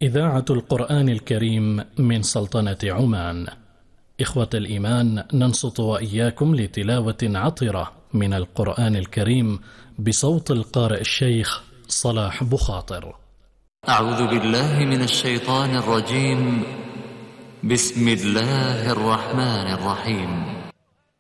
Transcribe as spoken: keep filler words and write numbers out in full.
إذاعة القرآن الكريم من سلطنة عمان. إخوة الإيمان، ننصت وإياكم لتلاوة عطرة من القرآن الكريم بصوت القارئ الشيخ صلاح بخاطر. أعوذ بالله من الشيطان الرجيم. بسم الله الرحمن الرحيم.